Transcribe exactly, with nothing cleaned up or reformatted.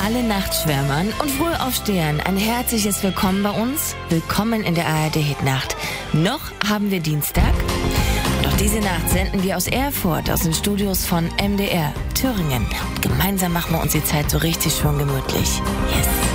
Alle Nachtschwärmern und Frühaufstehern ein herzliches Willkommen bei uns. Willkommen in der A R D-Hitnacht. Noch haben wir Dienstag. Doch diese Nacht senden wir aus Erfurt, aus den Studios von M D R Thüringen. Und gemeinsam machen wir uns die Zeit so richtig schön gemütlich. Yes.